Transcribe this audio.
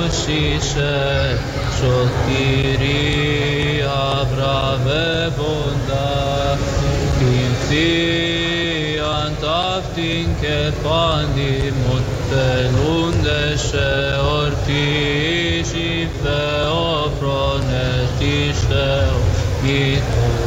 ουσίσε σωτηρία βραβεύοντα την Θείαν ταύτην και πάντιμον τελούντες εορτήσει Θεόφρονες της Θεού.